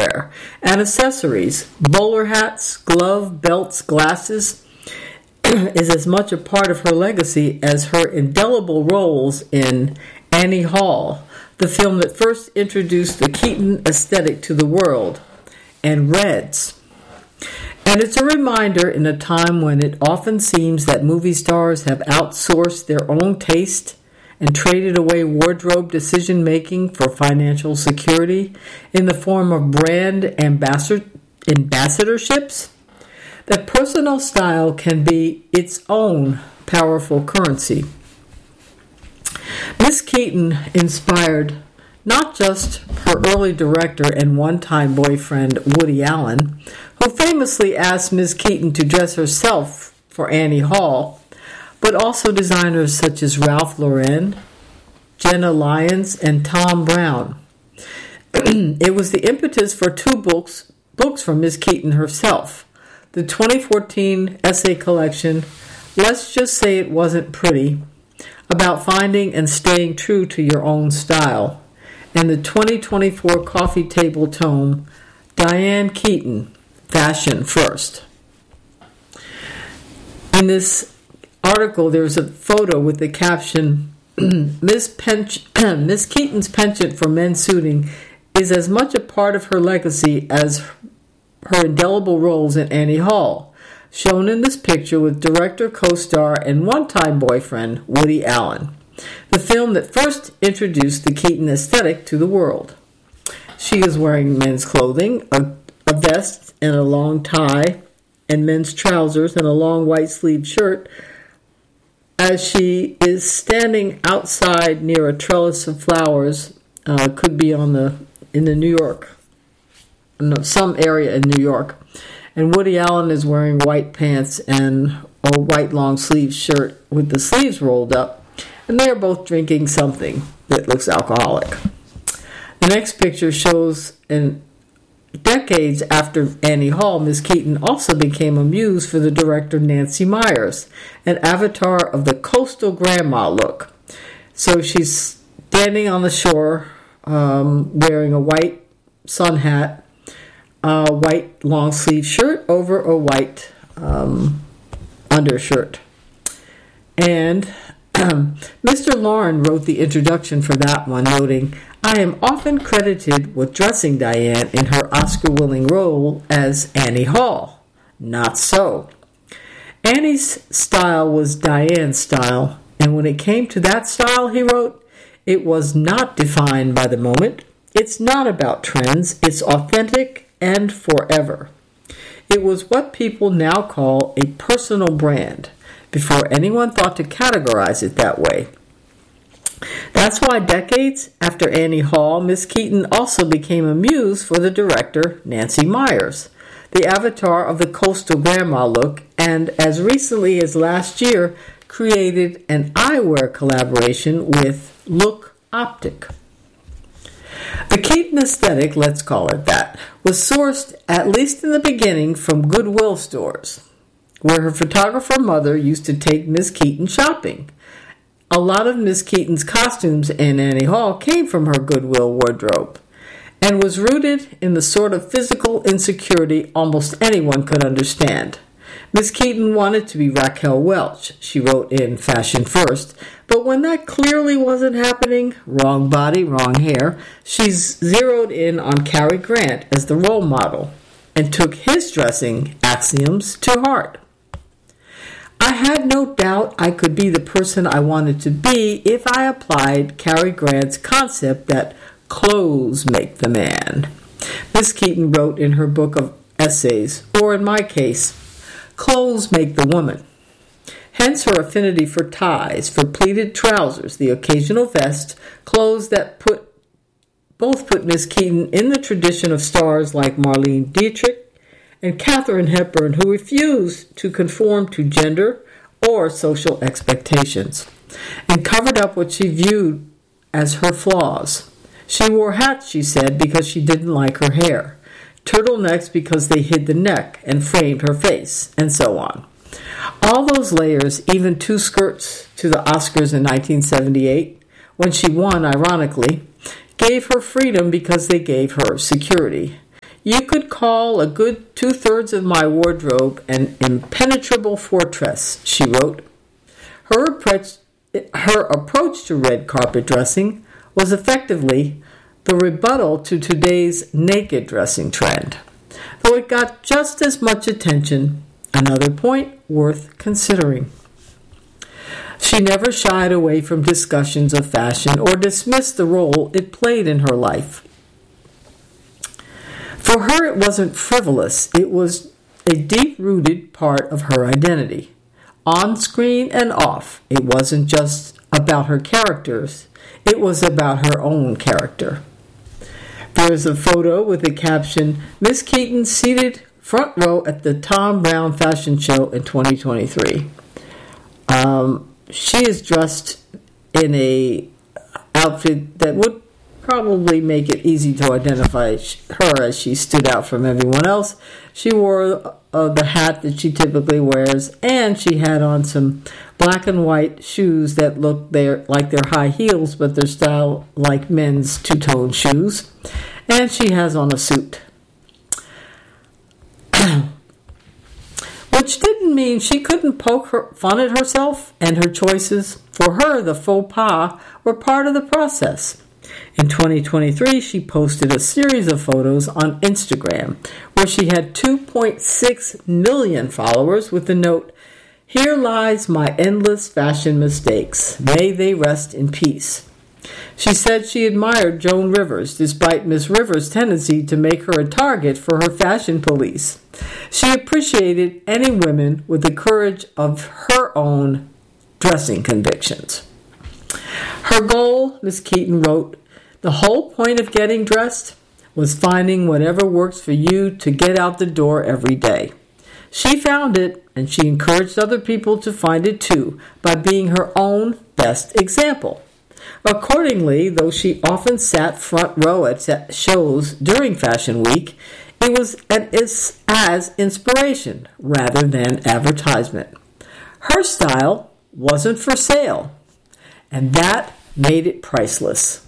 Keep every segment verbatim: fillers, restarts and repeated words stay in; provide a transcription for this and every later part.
wear, and accessories, bowler hats, glove, belts, glasses, is as much a part of her legacy as her indelible roles in Annie Hall, the film that first introduced the Keaton aesthetic to the world, and Reds. And it's a reminder in a time when it often seems that movie stars have outsourced their own taste and traded away wardrobe decision-making for financial security in the form of brand ambassador- ambassadorships, that personal style can be its own powerful currency. Miss Keaton inspired not just her early director and one-time boyfriend Woody Allen, who famously asked Miss Keaton to dress herself for Annie Hall, but also designers such as Ralph Lauren, Jenna Lyons, and Tom Brown. It was the impetus for two books, books from Miss Keaton herself. The twenty fourteen essay collection, Let's Just Say It Wasn't Pretty, about finding and staying true to your own style, and the twenty twenty-four coffee table tome, Diane Keaton, Fashion First. In this article, there's a photo with the caption, Miss, Pench- Miss Keaton's penchant for men's suiting is as much a part of her legacy as her indelible roles in Annie Hall, shown in this picture with director, co-star, and one-time boyfriend Woody Allen, the film that first introduced the Keaton aesthetic to the world. She is wearing men's clothing, a, a vest and a long tie, and men's trousers and a long white sleeved shirt, as she is standing outside near a trellis of flowers, uh, could be on the in the New York, no, some area in New York. And Woody Allen is wearing white pants and a white long sleeve shirt with the sleeves rolled up, and they are both drinking something that looks alcoholic. The next picture shows in decades after Annie Hall, Miss Keaton also became a muse for the director Nancy Meyers, an avatar of the coastal grandma look. So she's standing on the shore, um, wearing a white sun hat, a white long sleeve shirt over a white um, undershirt. And um, Mister Lauren wrote the introduction for that one, noting, I am often credited with dressing Diane in her Oscar-winning role as Annie Hall. Not so. Annie's style was Diane's style, and when it came to that style, he wrote, it was not defined by the moment. It's not about trends. It's authentic and forever. It was what people now call a personal brand, before anyone thought to categorize it that way. That's why decades after Annie Hall, Miss Keaton also became a muse for the director Nancy Meyers, the avatar of the coastal grandma look, and as recently as last year, created an eyewear collaboration with Look Optic. The Keaton aesthetic, let's call it that, was sourced, at least in the beginning, from Goodwill stores, where her photographer mother used to take Miss Keaton shopping. A lot of Miss Keaton's costumes in Annie Hall came from her Goodwill wardrobe, and was rooted in the sort of physical insecurity almost anyone could understand. Miss Keaton wanted to be Raquel Welch, she wrote in Fashion First, but when that clearly wasn't happening, wrong body, wrong hair, she zeroed in on Cary Grant as the role model and took his dressing axioms to heart. I had no doubt I could be the person I wanted to be if I applied Cary Grant's concept that clothes make the man, Miss Keaton wrote in her book of essays, or in my case, clothes make the woman. Hence her affinity for ties, for pleated trousers, the occasional vest, clothes that put both put Miss Keaton in the tradition of stars like Marlene Dietrich and Katharine Hepburn, who refused to conform to gender or social expectations, and covered up what she viewed as her flaws. She wore hats, she said, because she didn't like her hair, turtlenecks because they hid the neck and framed her face, and so on. All those layers, even two skirts to the Oscars in nineteen seventy-eight, when she won, ironically, gave her freedom because they gave her security. You could call a good two-thirds of my wardrobe an impenetrable fortress, she wrote. Her approach, her approach to red carpet dressing was effectively the rebuttal to today's naked dressing trend, though it got just as much attention, another point worth considering. She never shied away from discussions of fashion or dismissed the role it played in her life. For her, it wasn't frivolous. It was a deep-rooted part of her identity. On screen and off, it wasn't just about her characters. It was about her own character. There is a photo with the caption, Miss Keaton seated front row at the Thom Browne fashion show in twenty twenty-three. Um, she is dressed in a outfit that would probably make it easy to identify her as she stood out from everyone else. She wore uh, the hat that she typically wears, and she had on some black and white shoes that look they're, like they're high heels, but they're styled like men's two-tone shoes. And she has on a suit. Which didn't mean she couldn't poke her, fun at herself and her choices. For her, the faux pas were part of the process. In twenty twenty-three, she posted a series of photos on Instagram where she had two point six million followers with the note, "Here lies my endless fashion mistakes. May they rest in peace." She said she admired Joan Rivers, despite Miss Rivers' tendency to make her a target for her fashion police. She appreciated any women with the courage of her own dressing convictions. Her goal, Miss Keaton wrote, the whole point of getting dressed was finding whatever works for you to get out the door every day. She found it, and she encouraged other people to find it too by being her own best example. Accordingly, though she often sat front row at shows during Fashion Week, it was as inspiration rather than advertisement. Her style wasn't for sale, and that made it priceless.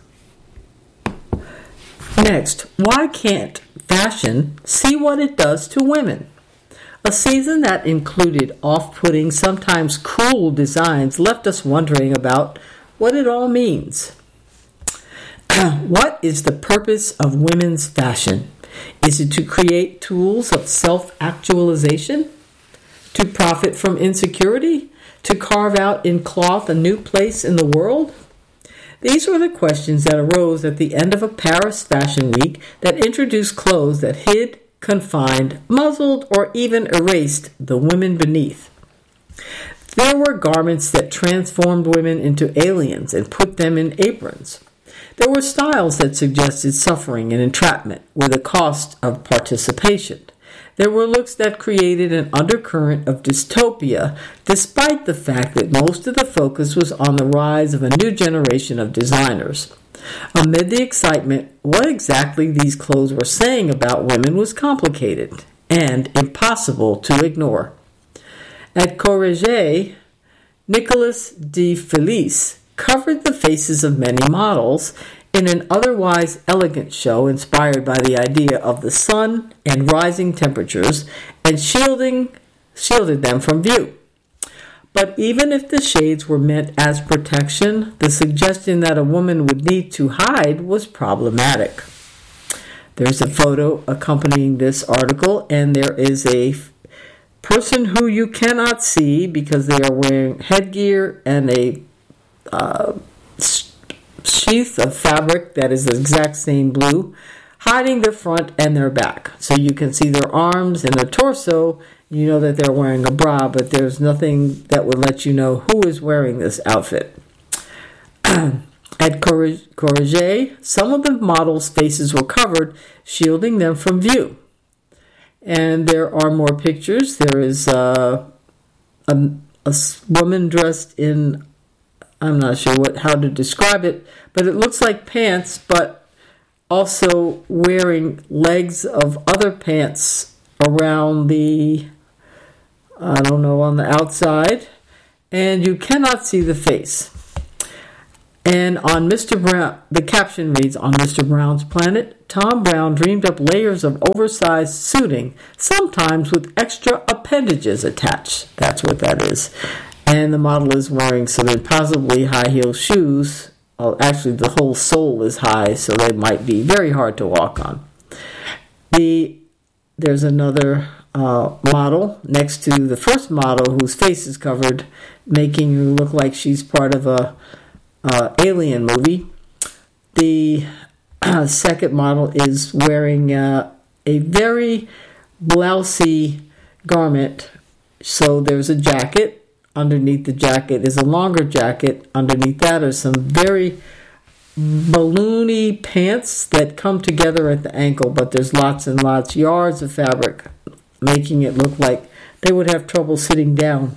Next, why can't fashion see what it does to women? A season that included off-putting, sometimes cruel designs left us wondering about what it all means. What is the purpose of women's fashion? Is it to create tools of self-actualization? To profit from insecurity? To carve out in cloth a new place in the world? These were the questions that arose at the end of a Paris Fashion Week that introduced clothes that hid, confined, muzzled, or even erased the women beneath. There were garments that transformed women into aliens and put them in aprons. There were styles that suggested suffering and entrapment with a cost of participation. There were looks that created an undercurrent of dystopia, despite the fact that most of the focus was on the rise of a new generation of designers. Amid the excitement, what exactly these clothes were saying about women was complicated and impossible to ignore. At Courrèges, Nicolas de Felice covered the faces of many models in an otherwise elegant show inspired by the idea of the sun and rising temperatures and shielding, shielded them from view. But even if the shades were meant as protection, the suggestion that a woman would need to hide was problematic. There's a photo accompanying this article, and there is a person who you cannot see because they are wearing headgear and a uh, sheath of fabric that is the exact same blue, hiding their front and their back. So you can see their arms and their torso. You know that they're wearing a bra, but there's nothing that would let you know who is wearing this outfit. At Courrèges, some of the models' faces were covered, shielding them from view. And there are more pictures. There is uh, a, a woman dressed in, I'm not sure what how to describe it, but it looks like pants, but also wearing legs of other pants around the, I don't know, on the outside. And you cannot see the face. And on Mister Brown, the caption reads, "On Mister Brown's planet, Tom Brown dreamed up layers of oversized suiting, sometimes with extra appendages attached." That's what that is. And the model is wearing some impossibly high-heel shoes. Well, actually, the whole sole is high, so they might be very hard to walk on. The There's another uh, model next to the first model whose face is covered, making her look like she's part of a Uh, alien movie. The uh, second model is wearing uh, a very blousy garment. So there's a jacket. Underneath the jacket is a longer jacket. Underneath that are some very balloony pants that come together at the ankle, but there's lots and lots, yards of fabric, making it look like they would have trouble sitting down.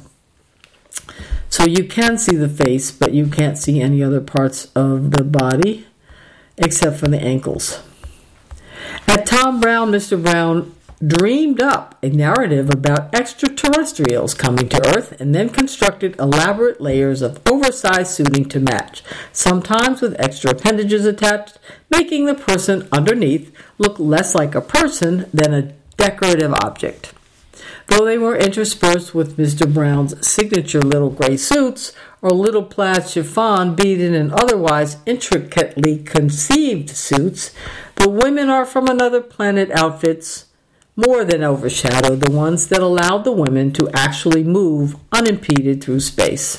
So you can see the face, but you can't see any other parts of the body except for the ankles. At Tom Brown, Mister Brown dreamed up a narrative about extraterrestrials coming to Earth and then constructed elaborate layers of oversized suiting to match, sometimes with extra appendages attached, making the person underneath look less like a person than a decorative object. Though they were interspersed with Mister Brown's signature little gray suits or little plaid chiffon beaded and otherwise intricately conceived suits, the women are from another planet outfits more than overshadow the ones that allowed the women to actually move unimpeded through space.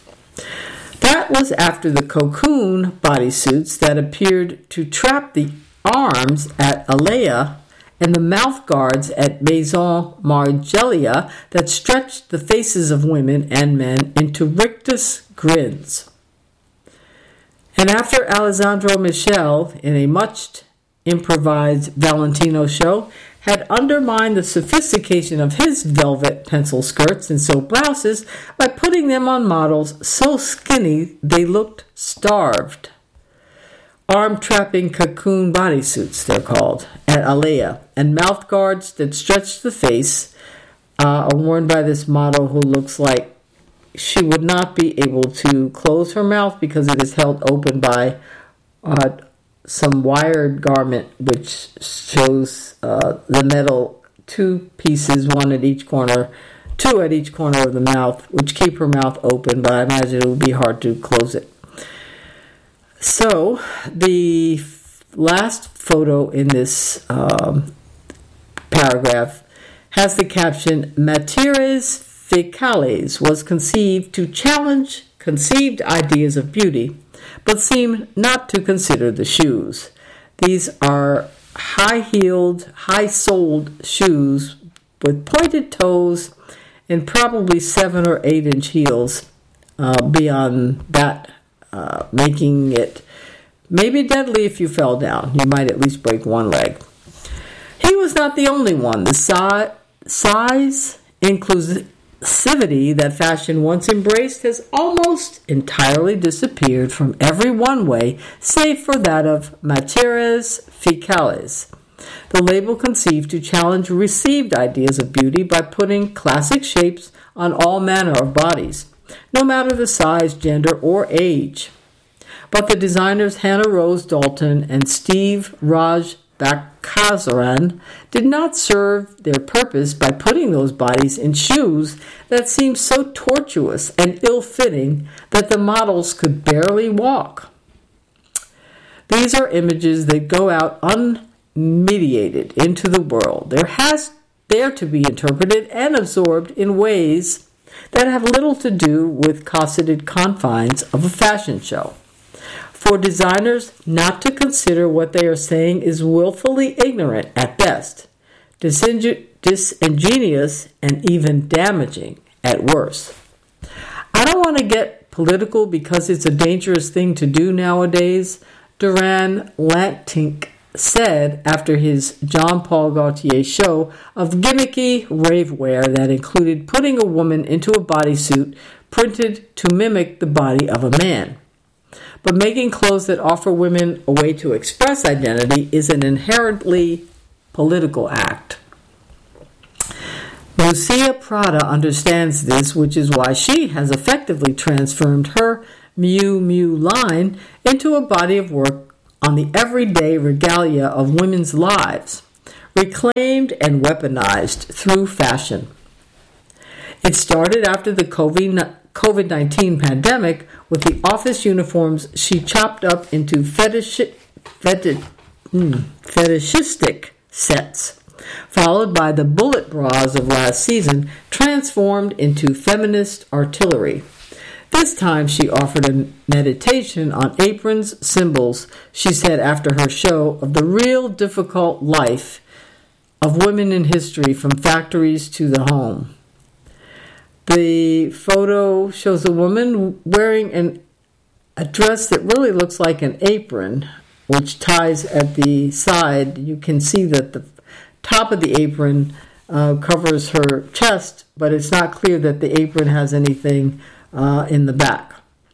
That was after the cocoon bodysuits that appeared to trap the arms at Alea and the mouth guards at Maison Margiela that stretched the faces of women and men into rictus grins. And after Alessandro Michel, in a much improvised Valentino show, had undermined the sophistication of his velvet pencil skirts and silk blouses by putting them on models so skinny they looked starved. Arm-trapping cocoon bodysuits, they're called, at Alea, and mouth guards that stretch the face uh, are worn by this model who looks like she would not be able to close her mouth because it is held open by uh, some wired garment which shows uh, the metal two pieces, one at each corner, two at each corner of the mouth, which keep her mouth open, but I imagine it would be hard to close it. So, the last photo in this um, paragraph has the caption, "Materies Fecales was conceived to challenge conceived ideas of beauty, but seem not to consider the shoes." These are high-heeled, high-soled shoes with pointed toes and probably seven or eight inch heels uh, beyond that. Uh, making it maybe deadly if you fell down. You might at least break one leg. He was not the only one. The si- size inclusivity that fashion once embraced has almost entirely disappeared from every one-way, save for that of Materies Fecales, the label conceived to challenge received ideas of beauty by putting classic shapes on all manner of bodies, no matter the size, gender, or age. But the designers Hannah Rose Dalton and Steve Raj Bakazaran did not serve their purpose by putting those bodies in shoes that seemed so tortuous and ill-fitting that the models could barely walk. These are images that go out unmediated into the world. There has there to be interpreted and absorbed in ways that have little to do with cosseted confines of a fashion show. For designers not to consider what they are saying is willfully ignorant at best, disingen- disingenuous, and even damaging at worst. I don't want to get political because it's a dangerous thing to do nowadays, Duran Lantink said after his Jean Paul Gaultier show of gimmicky rave wear that included putting a woman into a bodysuit printed to mimic the body of a man. But making clothes that offer women a way to express identity is an inherently political act. Lucia Prada understands this, which is why she has effectively transformed her Miu Miu line into a body of work on the everyday regalia of women's lives, reclaimed and weaponized through fashion. It started after the COVID nineteen pandemic with the office uniforms she chopped up into fetish, fetish, mm, fetishistic sets, followed by the bullet bras of last season, transformed into feminist artillery. This time she offered a meditation on aprons, symbols, she said after her show of the real difficult life of women in history from factories to the home. The photo shows a woman wearing an, a dress that really looks like an apron, which ties at the side. You can see that the top of the apron uh, covers her chest, but it's not clear that the apron has anything uh, in the back.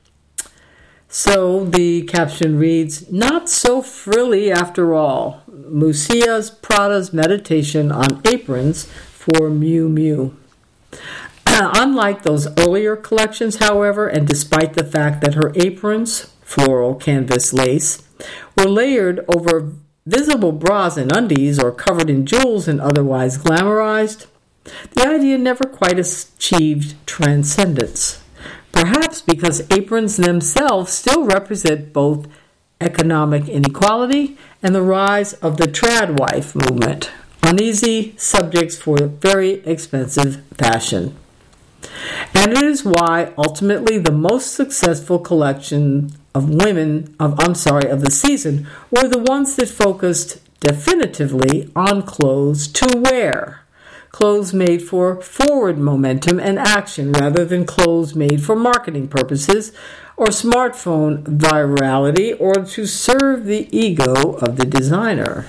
So the caption reads, "Not so frilly after all. Musia's Prada's meditation on aprons for Miu Miu." Unlike those earlier collections, however, and despite the fact that her aprons, floral canvas lace, were layered over visible bras and undies or covered in jewels and otherwise glamorized, the idea never quite achieved transcendence. Perhaps because aprons themselves still represent both economic inequality and the rise of the trad wife movement, uneasy subjects for very expensive fashion. And it is why ultimately the most successful collection of women of I'm sorry of the season were the ones that focused definitively on clothes to wear. Clothes made for forward momentum and action rather than clothes made for marketing purposes or smartphone virality or to serve the ego of the designer.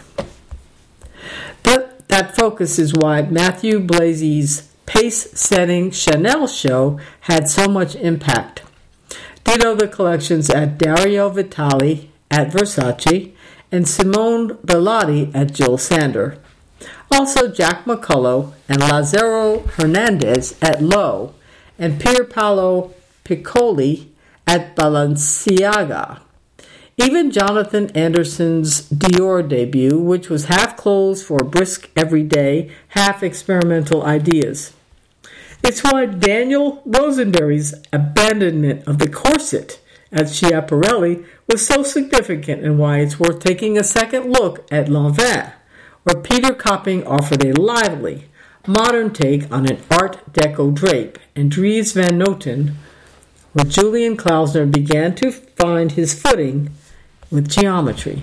But that focus is why Matthew Blazy's pace-setting Chanel show had so much impact. Ditto the collections at Dario Vitale at Versace and Simone Bellotti at Jill Sander. Also Jack McCullough and Lazaro Hernandez at Loewe and Pier Paolo Piccoli at Balenciaga. Even Jonathan Anderson's Dior debut, which was half clothes for brisk everyday, half experimental ideas. It's why Daniel Rosenberry's abandonment of the corset at Schiaparelli was so significant and why it's worth taking a second look at L'Envers, where Peter Copping offered a lively, modern take on an Art Deco drape, and Dries Van Noten, where Julian Klausner began to find his footing with geometry.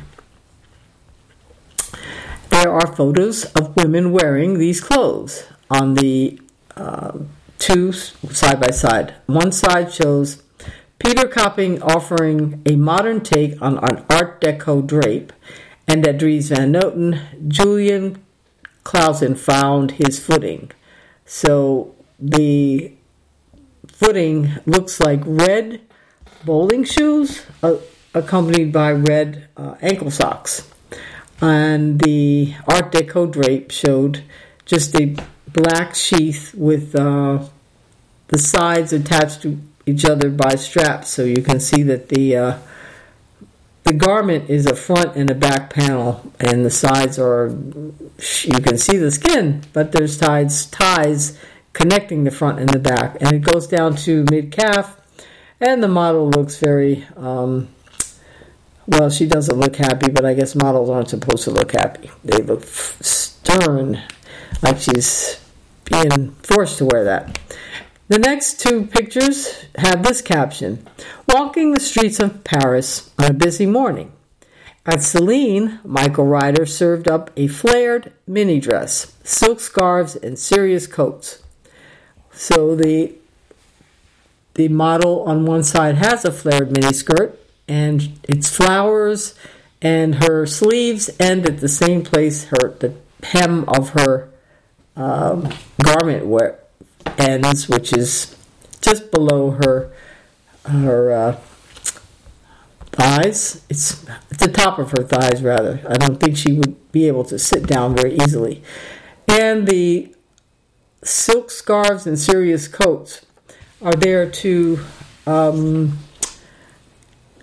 There are photos of women wearing these clothes on the uh, two side by side. One side shows Peter Copping offering a modern take on an Art Deco drape, and at Dries Van Noten, Julian Clausen found his footing. So the footing looks like red bowling shoes uh, accompanied by red uh, ankle socks. And the Art Deco drape showed just a black sheath with uh, the sides attached to each other by straps, so you can see that the uh, the garment is a front and a back panel, and the sides are, you can see the skin, but there's ties ties connecting the front and the back, and it goes down to mid-calf, and the model looks very, um, well, she doesn't look happy, but I guess models aren't supposed to look happy. They look stern, like she's being forced to wear that. The next two pictures have this caption: "Walking the streets of Paris on a busy morning. At Celine, Michael Ryder served up a flared mini dress, silk scarves, and serious coats." So the the model on one side has a flared mini skirt, and it's flowers, and her sleeves end at the same place her the hem of her um, garment where ends, which is just below her her uh, thighs. It's at the top of her thighs, rather. I don't think she would be able to sit down very easily. And the silk scarves and serious coats are there to um,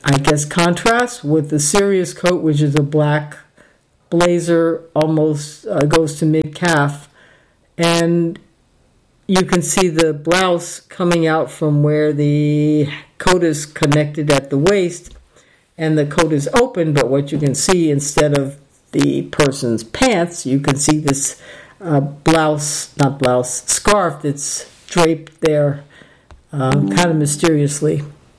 I guess, contrasts with the serious coat, which is a black blazer, almost uh, goes to mid-calf. And you can see the blouse coming out from where the coat is connected at the waist, and the coat is open, but what you can see, instead of the person's pants, you can see this uh, blouse, not blouse, scarf that's draped there uh, kind of mysteriously.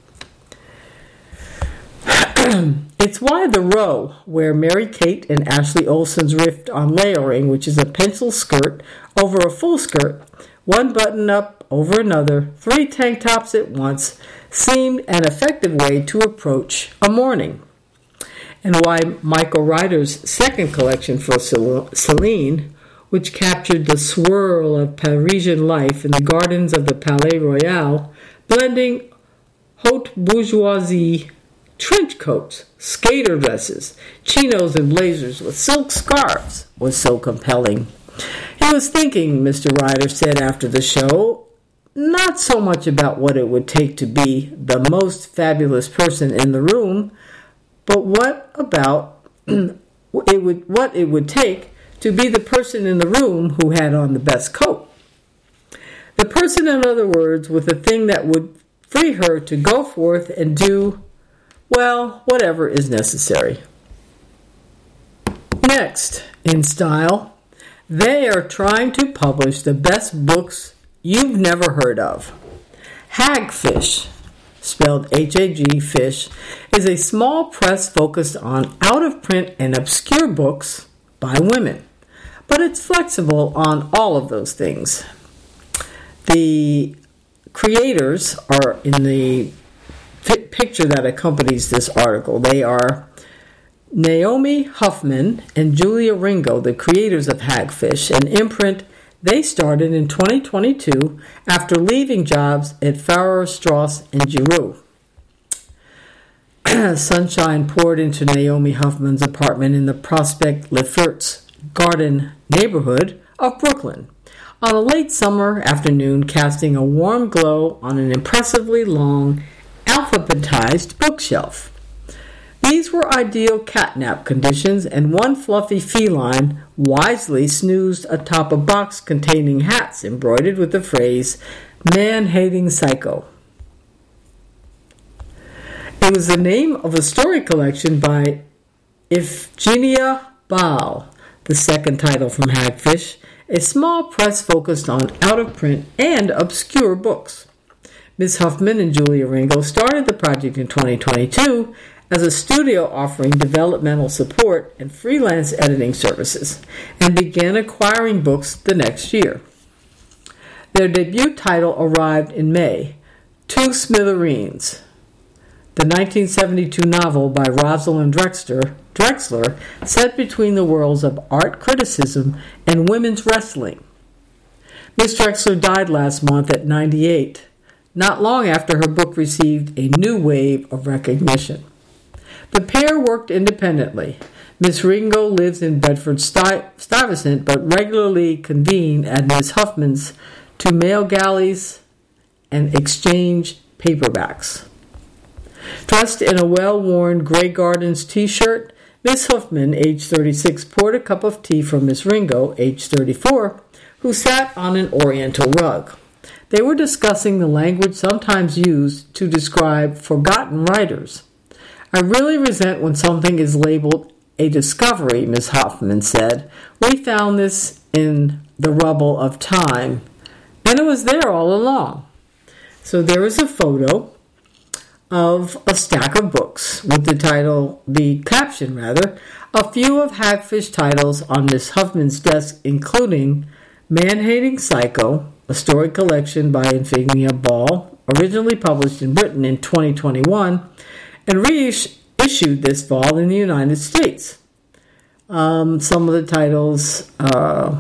It's Why the Row, where Mary-Kate and Ashley Olsen's riffed on layering, which is a pencil skirt over a full skirt, one button up over another, three tank tops at once, seemed an effective way to approach a morning. And why Michael Ryder's second collection for Celine, which captured the swirl of Parisian life in the gardens of the Palais Royal, blending haute bourgeoisie trench coats, skater dresses, chinos and blazers with silk scarves, was so compelling. He was thinking, Mister Ryder said after the show, not so much about what it would take to be the most fabulous person in the room, but what about it would what it would take to be the person in the room who had on the best coat. The person, in other words, with the thing that would free her to go forth and do, well, whatever is necessary. Next, in style, they are trying to publish the best books you've never heard of. Hagfish, spelled H A G, Fish, is a small press focused on out-of-print and obscure books by women, but it's flexible on all of those things. The creators are in the picture that accompanies this article. They are Naomi Huffman and Julia Ringo, the creators of Hagfish, an imprint they started in twenty twenty-two after leaving jobs at Farrar, Straus, and Giroux. Sunshine poured into Naomi Huffman's apartment in the Prospect Lefferts Garden neighborhood of Brooklyn on a late summer afternoon, casting a warm glow on an impressively long, alphabetized bookshelf. These were ideal catnap conditions, and one fluffy feline wisely snoozed atop a box containing hats embroidered with the phrase, "Man-hating psycho." It was the name of a story collection by Ifigenia Baal, the second title from Hagfish, a small press focused on out-of-print and obscure books. Miz Huffman and Julia Ringo started the project in twenty twenty-two as a studio offering developmental support and freelance editing services, and began acquiring books the next year. Their debut title arrived in May, Two Smithereens, the nineteen seventy-two novel by Rosalind Drexler, Drexler set between the worlds of art criticism and women's wrestling. Miz Drexler died last month at ninety-eight, not long after her book received a new wave of recognition. The pair worked independently. Miss Ringo lives in Bedford-Stuyvesant, but regularly convened at Miss Huffman's to mail galleys and exchange paperbacks. Dressed in a well-worn Grey Gardens t-shirt, Miss Huffman, age thirty-six, poured a cup of tea for Miss Ringo, age thirty-four, who sat on an oriental rug. They were discussing the language sometimes used to describe forgotten writers. "I really resent when something is labeled a discovery," Miss Huffman said. "We found this in the rubble of time, and it was there all along." So there is a photo of a stack of books with the title, the caption rather, a few of Hagfish titles on Miss Huffman's desk, including Man-Hating Psycho, a story collection by Ifigenia Baal, originally published in Britain in twenty twenty-one, and reissued this fall in the United States. Um, some of the titles uh,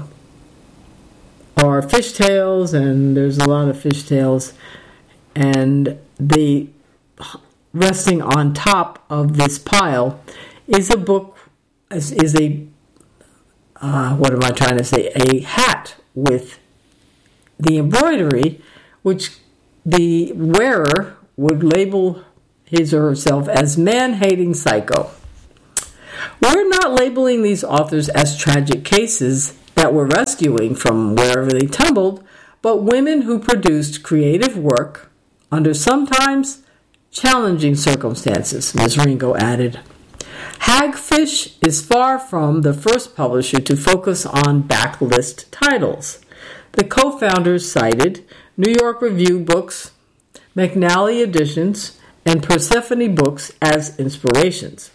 are Fishtails, and there's a lot of Fishtails, and the resting on top of this pile is a book, is, is a, uh, what am I trying to say, a hat with the embroidery, which the wearer would label his or herself as man-hating psycho. We're not labeling these authors as tragic cases that we're rescuing from wherever they tumbled, but women who produced creative work under sometimes challenging circumstances, Miz Ringo added. Hagfish is far from the first publisher to focus on backlist titles. The co-founders cited New York Review Books, McNally Editions, and Persephone Books as inspirations.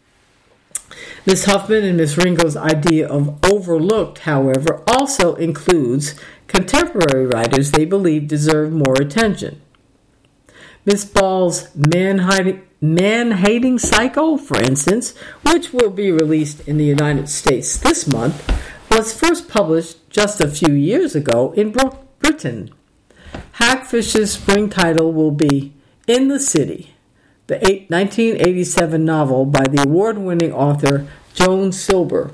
Miz Huffman and Miz Ringo's idea of overlooked, however, also includes contemporary writers they believe deserve more attention. Miz Ball's Man-Hating, Man-Hating Psycho, for instance, which will be released in the United States this month, was first published just a few years ago in Britain. Hagfish's spring title will be In the City, the nineteen eighty-seven novel by the award-winning author Joan Silber.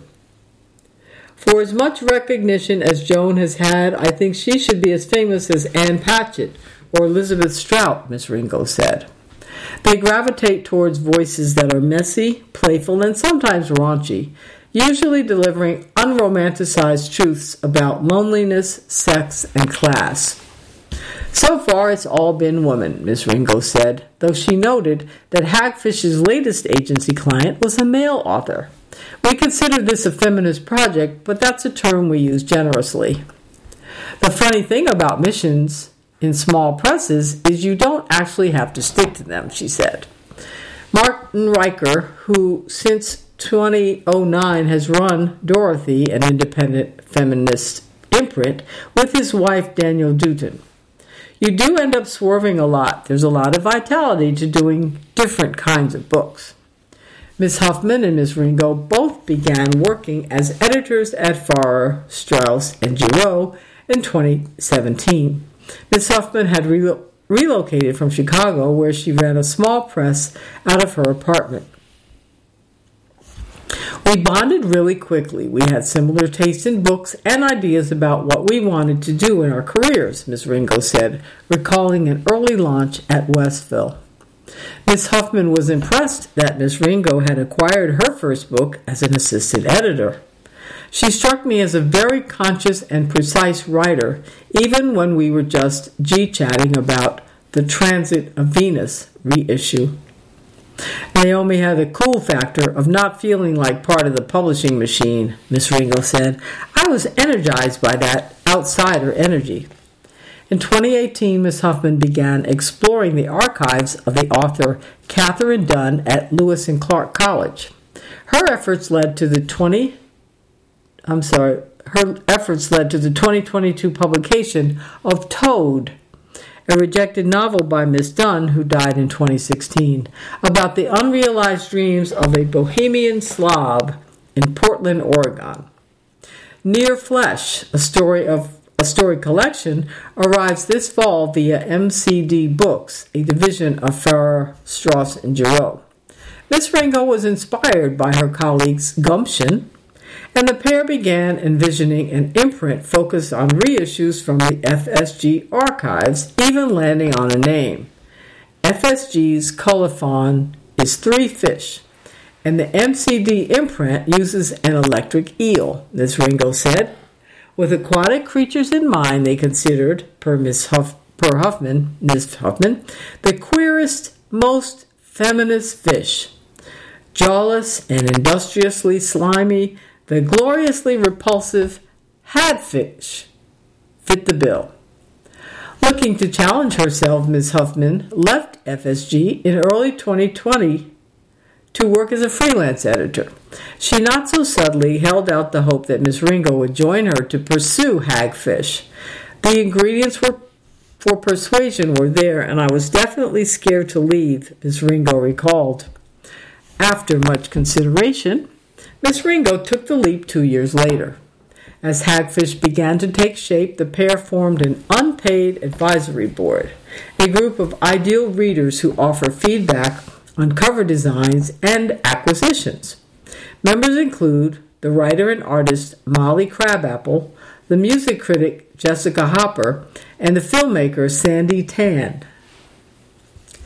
For as much recognition as Joan has had, I think she should be as famous as Anne Patchett or Elizabeth Strout, Miz Ringo said. They gravitate towards voices that are messy, playful, and sometimes raunchy, usually delivering unromanticized truths about loneliness, sex, and class. So far, it's all been women, Miz Ringo said, though she noted that Hagfish's latest agency client was a male author. We consider this a feminist project, but that's a term we use generously. The funny thing about missions in small presses is you don't actually have to stick to them, she said. Martin Riker, who since two thousand nine has run Dorothy, an independent feminist imprint, with his wife Danielle Dutton. You do end up swerving a lot. There's a lot of vitality to doing different kinds of books. Miz Huffman and Miz Ringo both began working as editors at Farrar, Straus, and Giroux in twenty seventeen. Miz Huffman had relo- relocated from Chicago, where she ran a small press out of her apartment. We bonded really quickly. We had similar tastes in books and ideas about what we wanted to do in our careers, Miz Ringo said, recalling an early launch at Westville. Miz Huffman was impressed that Miz Ringo had acquired her first book as an assistant editor. She struck me as a very conscious and precise writer, even when we were just G-chatting about The Transit of Venus reissue. Naomi had the cool factor of not feeling like part of the publishing machine, Miz Ringo said. I was energized by that outsider energy. In twenty eighteen, Miz Huffman began exploring the archives of the author Catherine Dunn at Lewis and Clark College. Her efforts led to the twenty I'm sorry, her efforts led to the twenty twenty-two publication of Toad, a rejected novel by Miss Dunn, who died in twenty sixteen, about the unrealized dreams of a Bohemian Slav in Portland, Oregon. Near Flesh, a story of a story collection, arrives this fall via M C D Books, a division of Farrar, Straus, and Giroux. Miss Ringo was inspired by her colleagues' gumption, and the pair began envisioning an imprint focused on reissues from the F S G archives, even landing on a name. F S G's colophon is Three Fish, and the M C D imprint uses an electric eel, Miz Ringo said. With aquatic creatures in mind, they considered, per Miss Huff, per Huffman, Miz Huffman, the queerest, most feminist fish. Jawless and industriously slimy, the gloriously repulsive Hadfish fit the bill. Looking to challenge herself, Miz Huffman left F S G in early twenty twenty to work as a freelance editor. She not so subtly held out the hope that Miz Ringo would join her to pursue Hagfish. The ingredients were for persuasion were there, and I was definitely scared to leave, Miz Ringo recalled. After much consideration, Miz Ringo took the leap two years later. As Hagfish began to take shape, the pair formed an unpaid advisory board, a group of ideal readers who offer feedback on cover designs and acquisitions. Members include the writer and artist Molly Crabapple, the music critic Jessica Hopper, and the filmmaker Sandy Tan. The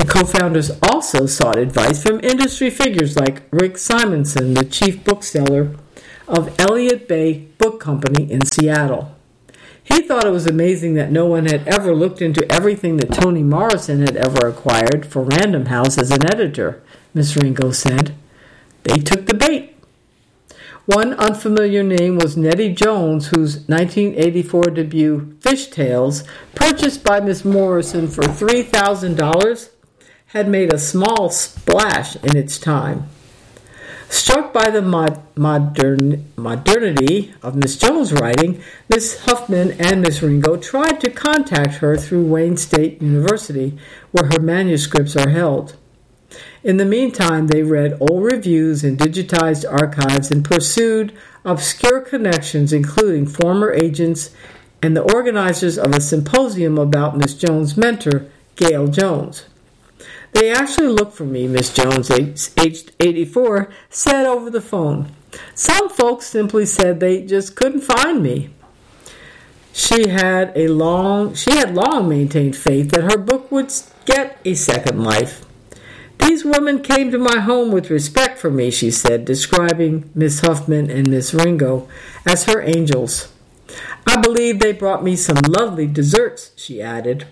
The co-founders also sought advice from industry figures like Rick Simonson, the chief bookseller of Elliott Bay Book Company in Seattle. He thought it was amazing that no one had ever looked into everything that Toni Morrison had ever acquired for Random House as an editor, Miss Ringo said. They took the bait. One unfamiliar name was Nettie Jones, whose nineteen eighty-four debut, Fish Tales, purchased by Miss Morrison for three thousand dollars, had made a small splash in its time. Struck by the mod- modern, modernity of Miss Jones' writing, Miss Huffman and Miss Ringo tried to contact her through Wayne State University, where her manuscripts are held. In the meantime, they read old reviews and digitized archives and pursued obscure connections, including former agents and the organizers of a symposium about Miss Jones' mentor, Gail Jones. They actually looked for me, Miss Jones, aged eighty-four, said over the phone. Some folks simply said they just couldn't find me. She had a long, she had long maintained faith that her book would get a second life. These women came to my home with respect for me, she said, describing Miss Huffman and Miss Ringo as her angels. I believe they brought me some lovely desserts, she added.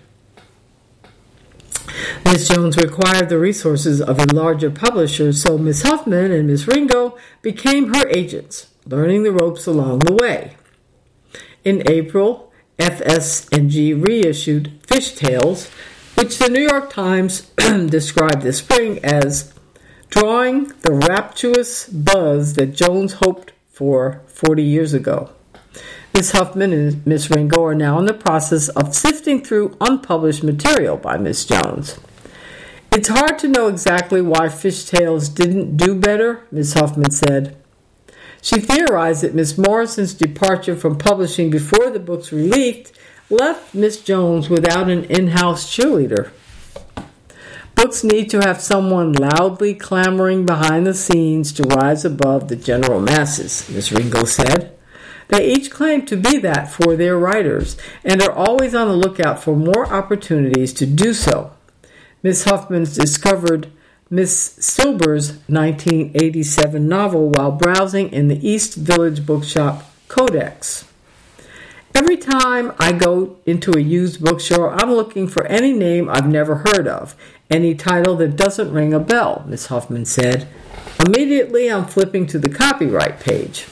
Miss Jones required the resources of a larger publisher, so Miss Huffman and Miss Ringo became her agents, learning the ropes along the way. In April, F S and G reissued Fish Tales, which the New York Times described this spring as drawing the rapturous buzz that Jones hoped for forty years ago. Miss Huffman and Miss Ringo are now in the process of sifting through unpublished material by Miss Jones. It's hard to know exactly why Fish Tales didn't do better, Miss Huffman said. She theorized that Miss Morrison's departure from publishing before the book's release left Miss Jones without an in-house cheerleader. Books need to have someone loudly clamoring behind the scenes to rise above the general masses, Miss Ringo said. They each claim to be that for their writers and are always on the lookout for more opportunities to do so. Miss Huffman discovered Miss Silber's nineteen eighty-seven novel while browsing in the East Village bookshop Codex. Every time I go into a used bookstore, I'm looking for any name I've never heard of, any title that doesn't ring a bell, Miss Huffman said. Immediately, I'm flipping to the copyright page.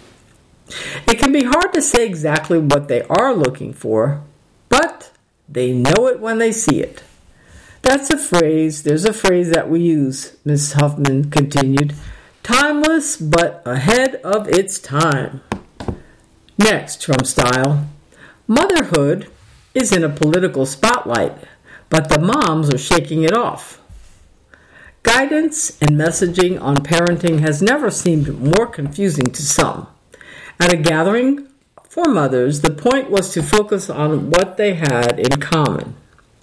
It can be hard to say exactly what they are looking for, but they know it when they see it. That's a phrase, there's a phrase that we use, Miss Huffman continued. Timeless, but ahead of its time. Next, from Style. Motherhood is in a political spotlight, but the moms are shaking it off. Guidance and messaging on parenting has never seemed more confusing to some. At a gathering for mothers, the point was to focus on what they had in common.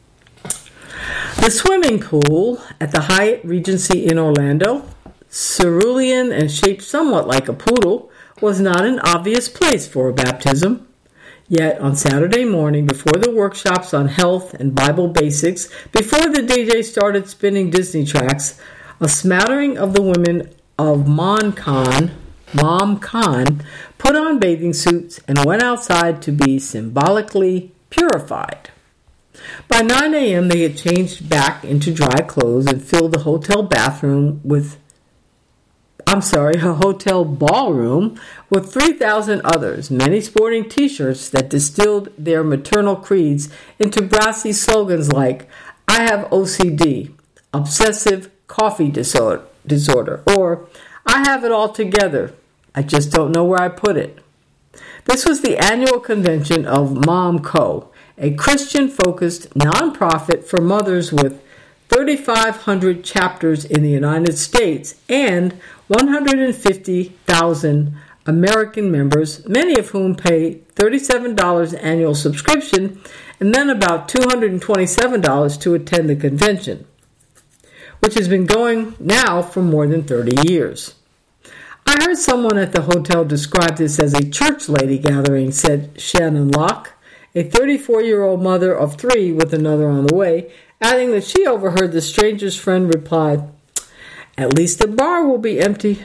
The swimming pool at the Hyatt Regency in Orlando, cerulean and shaped somewhat like a poodle, was not an obvious place for a baptism. Yet on Saturday morning, before the workshops on health and Bible basics, before the D J started spinning Disney tracks, a smattering of the women of MonCon, MomCon, put on bathing suits and went outside to be symbolically purified. By nine a.m., they had changed back into dry clothes and filled the hotel bathroom with I'm sorry, a hotel ballroom with three thousand others, many sporting T-shirts that distilled their maternal creeds into brassy slogans like, I have O C D, obsessive coffee disorder, disorder, or I have it all together, I just don't know where I put it. This was the annual convention of MomCo, a Christian-focused nonprofit for mothers with thirty-five hundred chapters in the United States and one hundred fifty thousand American members, many of whom pay thirty-seven dollars annual subscription and then about two hundred twenty-seven dollars to attend the convention, which has been going now for more than thirty years. I heard someone at the hotel describe this as a church lady gathering, said Shannon Locke, a thirty-four-year-old mother of three with another on the way, adding that she overheard the stranger's friend reply, "At least the bar will be empty."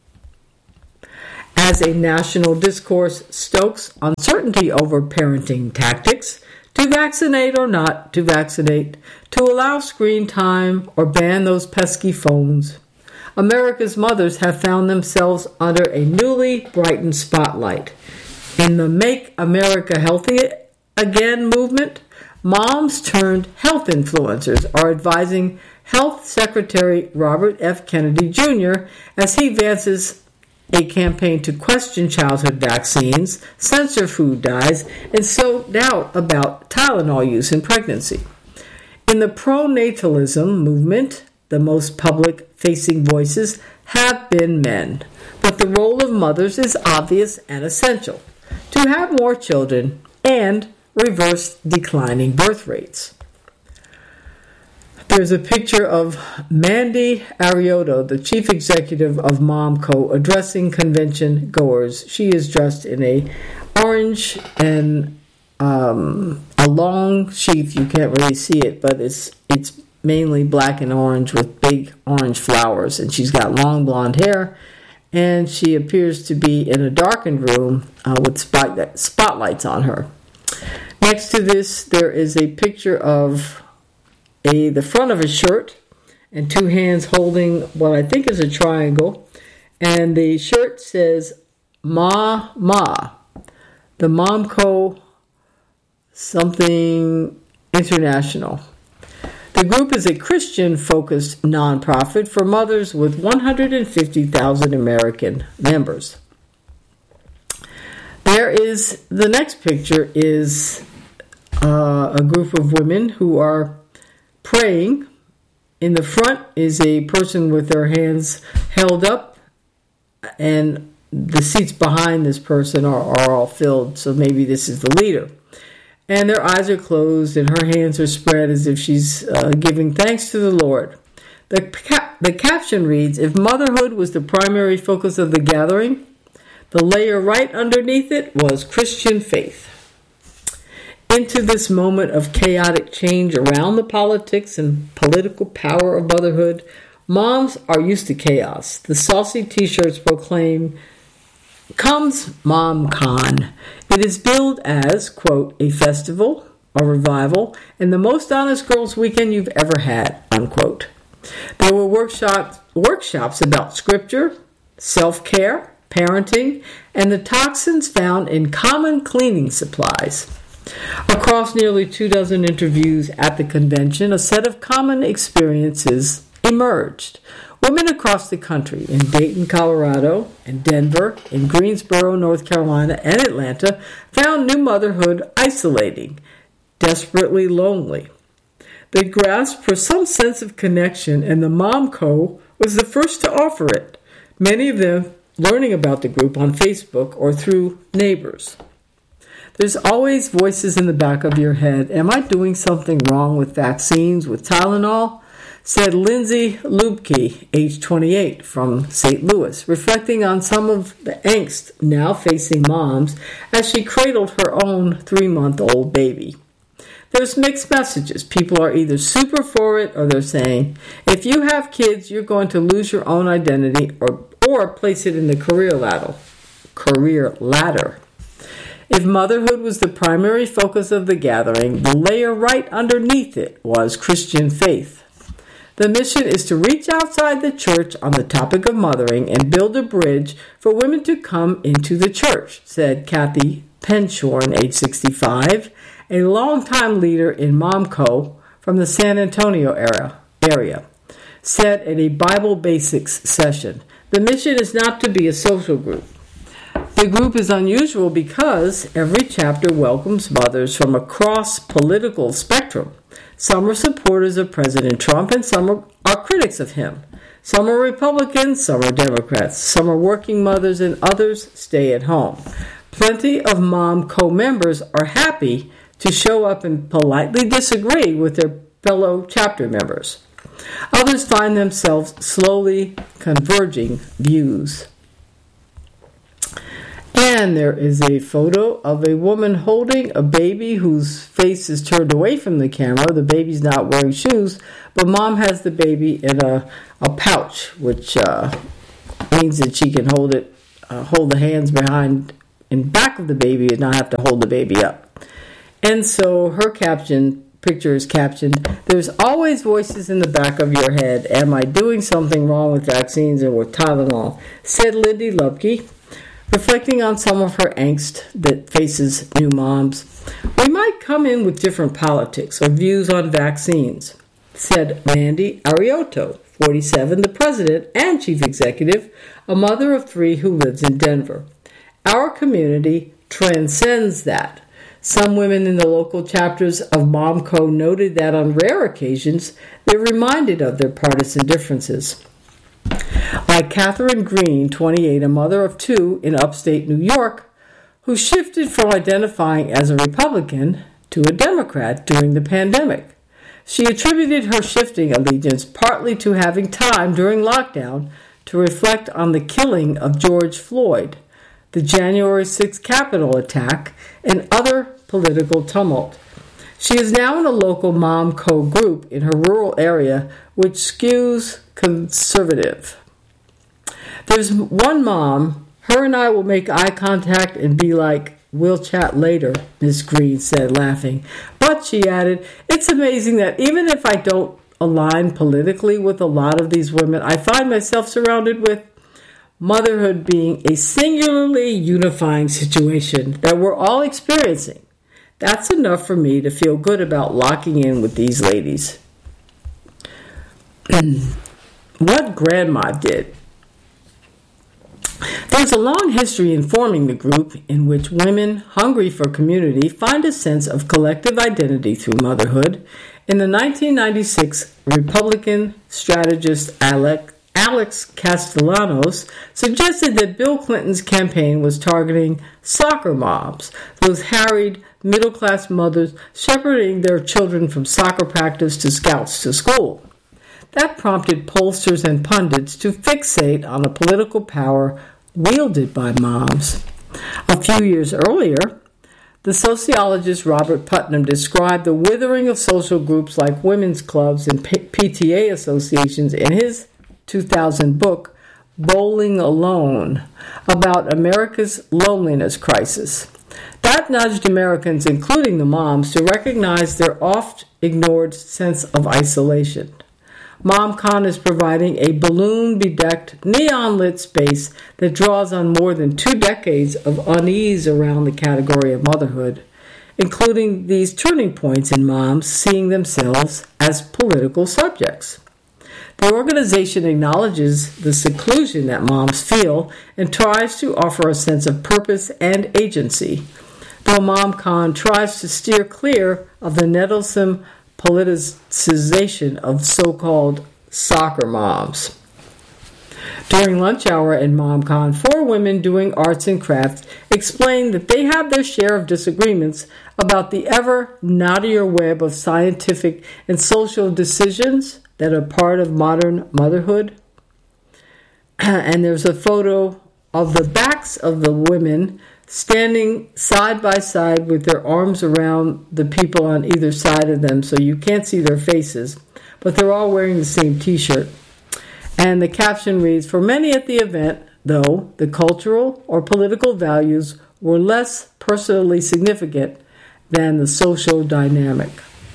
As a national discourse stokes uncertainty over parenting tactics, to vaccinate or not to vaccinate, to allow screen time or ban those pesky phones, America's mothers have found themselves under a newly brightened spotlight. In the Make America Healthy Again movement, moms turned health influencers are advising Health Secretary Robert F. Kennedy Junior as he advances a campaign to question childhood vaccines, censor food dyes, and sow doubt about Tylenol use in pregnancy. In the pronatalism movement, the most public-facing voices have been men, but the role of mothers is obvious and essential to have more children and reverse declining birth rates. There's a picture of Mandy Arioto, the chief executive of MomCo, addressing convention goers. She is dressed in a orange and um, a long sheath. You can't really see it, but it's it's mainly black and orange with big orange flowers. And she's got long blonde hair, and she appears to be in a darkened room uh, with spot- spotlights on her. Next to this, there is a picture of A, the front of a shirt and two hands holding what I think is a triangle. And the shirt says Ma Ma, the MomCo something international. The group is a Christian-focused nonprofit for mothers with one hundred fifty thousand American members. There is, the next picture is uh, a group of women who are praying. In the front is a person with their hands held up, and the seats behind this person are, are all filled, so maybe this is the leader. And their eyes are closed, and her hands are spread as if she's uh, giving thanks to the Lord. The, cap- the caption reads, "If motherhood was the primary focus of the gathering, the layer right underneath it was Christian faith." Into this moment of chaotic change around the politics and political power of motherhood, moms are used to chaos. The saucy t-shirts proclaim, "Comes MomCon." It is billed as, quote, "a festival, a revival, and the most honest girls' weekend you've ever had," unquote. There were workshops, workshops about scripture, self-care, parenting, and the toxins found in common cleaning supplies. Across nearly two dozen interviews at the convention, a set of common experiences emerged. Women across the country, in Dayton, Colorado, in Denver, in Greensboro, North Carolina, and Atlanta, found new motherhood isolating, desperately lonely. They grasped for some sense of connection, and the MomCo was the first to offer it, many of them learning about the group on Facebook or through neighbors. There's always voices in the back of your head. Am I doing something wrong with vaccines, with Tylenol? Said Lindsay Lubke, age twenty-eight, from Saint Louis, reflecting on some of the angst now facing moms as she cradled her own three-month-old baby. There's mixed messages. People are either super for it or they're saying, if you have kids, you're going to lose your own identity or, or place it in the career ladder. Career ladder. If motherhood was the primary focus of the gathering, the layer right underneath it was Christian faith. The mission is to reach outside the church on the topic of mothering and build a bridge for women to come into the church, said Kathy Penshorn, age sixty-five, a longtime leader in MomCo from the San Antonio area, area, said at a Bible Basics session. The mission is not to be a social group. The group is unusual because every chapter welcomes mothers from across political spectrum. Some are supporters of President Trump and some are, are critics of him. Some are Republicans, some are Democrats. Some are working mothers and others stay at home. Plenty of MomCo members are happy to show up and politely disagree with their fellow chapter members. Others find themselves slowly converging views. And there is a photo of a woman holding a baby whose face is turned away from the camera. The baby's not wearing shoes, but mom has the baby in a, a pouch, which uh, means that she can hold it, uh, hold the hands behind in back of the baby and not have to hold the baby up. And so her caption, picture is captioned, "There's always voices in the back of your head. Am I doing something wrong with vaccines or with Tylenol?" said Lindy Lubke, reflecting on some of her angst that faces new moms. "We might come in with different politics or views on vaccines," said Mandy Arioto, forty-seven, the president and chief executive, a mother of three who lives in Denver. "Our community transcends that." Some women in the local chapters of MomCo noted that on rare occasions, they're reminded of their partisan differences. Like Catherine Green, twenty-eight, a mother of two in upstate New York, who shifted from identifying as a Republican to a Democrat during the pandemic. She attributed her shifting allegiance partly to having time during lockdown to reflect on the killing of George Floyd, the January sixth Capitol attack, and other political tumult. She is now in a local MomCo group in her rural area, which skews conservative. "There's one mom, her and I will make eye contact and be like, 'We'll chat later,'" Miss Green said, laughing. But she added, "It's amazing that even if I don't align politically with a lot of these women, I find myself surrounded with motherhood being a singularly unifying situation that we're all experiencing. That's enough for me to feel good about locking in with these ladies." What Grandma Did. There's a long history in forming the group in which women hungry for community find a sense of collective identity through motherhood. In the nineteen ninety-six, Republican strategist Alex Alex Castellanos suggested that Bill Clinton's campaign was targeting soccer moms, those harried middle-class mothers shepherding their children from soccer practice to scouts to school. That prompted pollsters and pundits to fixate on a political power wielded by moms. A few years earlier, the sociologist Robert Putnam described the withering of social groups like women's clubs and P T A associations in his two thousand book, Bowling Alone, about America's loneliness crisis. That nudged Americans, including the moms, to recognize their oft-ignored sense of isolation. MomCon is providing a balloon-bedecked, neon-lit space that draws on more than two decades of unease around the category of motherhood, including these turning points in moms seeing themselves as political subjects. The organization acknowledges the seclusion that moms feel and tries to offer a sense of purpose and agency, though MomCon tries to steer clear of the nettlesome politicization of so-called soccer moms. During lunch hour at MomCon, four women doing arts and crafts explained that they have their share of disagreements about the ever knottier web of scientific and social decisions that are part of modern motherhood. And there's a photo of the backs of the women standing side by side with their arms around the people on either side of them, so you can't see their faces, but they're all wearing the same t-shirt. And the caption reads, "For many at the event, though, the cultural or political values were less personally significant than the social dynamic."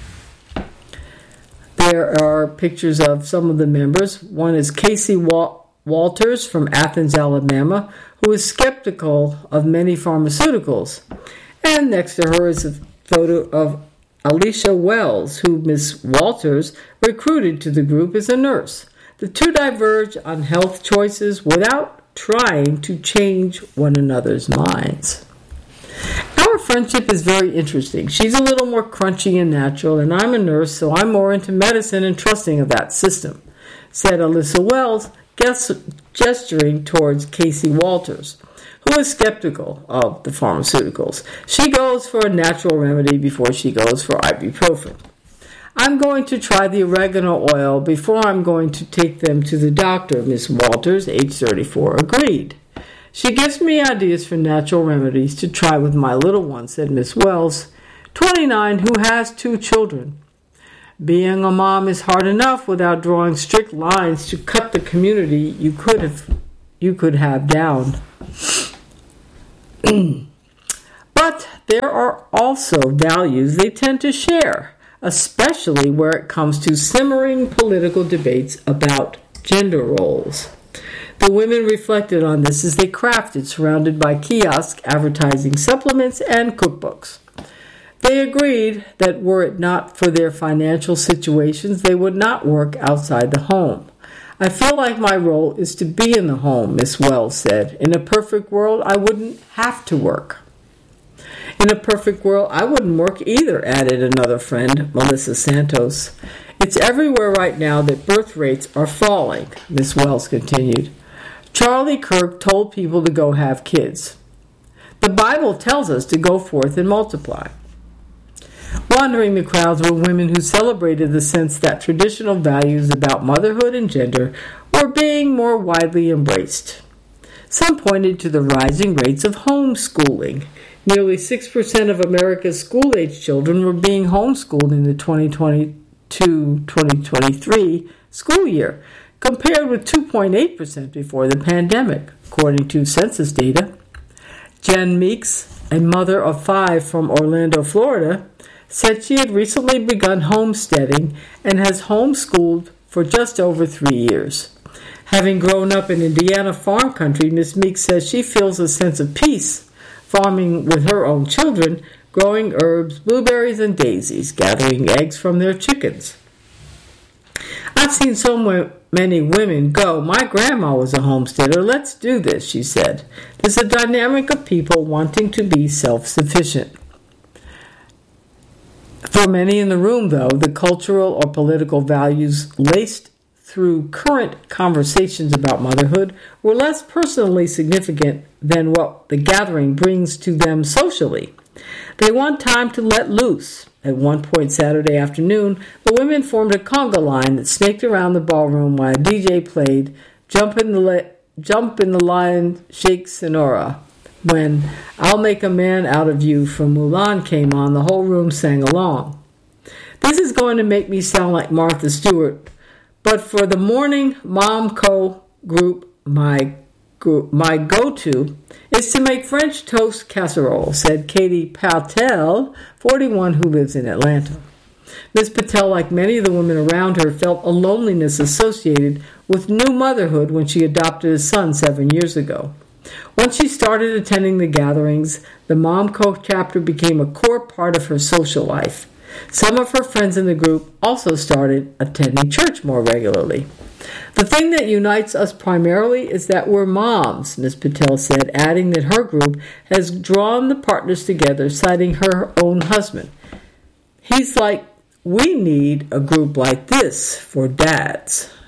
There are pictures of some of the members. One is Casey Wal- Walters from Athens, Alabama, who is skeptical of many pharmaceuticals. And next to her is a photo of Alicia Wells, who Miss Walters recruited to the group as a nurse. The two diverge on health choices without trying to change one another's minds. Our friendship is very interesting. She's a little more crunchy and natural, and I'm a nurse, so I'm more into medicine and trusting of that system, said Alyssa Wells, gesturing towards Casey Walters, who is skeptical of the pharmaceuticals. She goes for a natural remedy before she goes for ibuprofen. "I'm going to try the oregano oil before I'm going to take them to the doctor," Miss Walters, age thirty-four, agreed. She gives me ideas for natural remedies to try with my little one, said Miss Wells, twenty-nine, who has two children. Being a mom is hard enough without drawing strict lines to cut the community you could have you could have down. But there are also values they tend to share, especially where it comes to simmering political debates about gender roles. The women reflected on this as they crafted, surrounded by kiosk advertising supplements and cookbooks. They agreed that were it not for their financial situations, they would not work outside the home. I feel like my role is to be in the home, Miss Wells said. In a perfect world, I wouldn't have to work. In a perfect world, I wouldn't work either, added another friend, Melissa Santos. It's everywhere right now that birth rates are falling, Miss Wells continued. Charlie Kirk told people to go have kids. The Bible tells us to go forth and multiply. Wandering the crowds were women who celebrated the sense that traditional values about motherhood and gender were being more widely embraced. Some pointed to the rising rates of homeschooling. Nearly six percent of America's school-age children were being homeschooled in the twenty twenty-two twenty twenty-three school year, compared with two point eight percent before the pandemic, according to census data. Jen Meeks, a mother of five from Orlando, Florida, said she had recently begun homesteading and has homeschooled for just over three years. Having grown up in Indiana farm country, Miss Meeks says she feels a sense of peace farming with her own children, growing herbs, blueberries, and daisies, gathering eggs from their chickens. I've seen so many women go, my grandma was a homesteader, let's do this, she said. There's a dynamic of people wanting to be self-sufficient. For many in the room, though, the cultural or political values laced through current conversations about motherhood were less personally significant than what the gathering brings to them socially. They want time to let loose. At one point Saturday afternoon, the women formed a conga line that snaked around the ballroom while a D J played Jump in the, La- Jump in the Lion, Shake Sonora. When I'll Make a Man Out of You from Mulan came on, the whole room sang along. This is going to make me sound like Martha Stewart, but for the morning Momco group, my group, my go-to is to make French toast casserole, said Katie Patel, forty-one, who lives in Atlanta. Miz Patel, like many of the women around her, felt a loneliness associated with new motherhood when she adopted a son seven years ago. Once she started attending the gatherings, the Momco chapter became a core part of her social life. Some of her friends in the group also started attending church more regularly. The thing that unites us primarily is that we're moms, Miz Patel said, adding that her group has drawn the partners together, citing her own husband. He's like, we need a group like this for dads.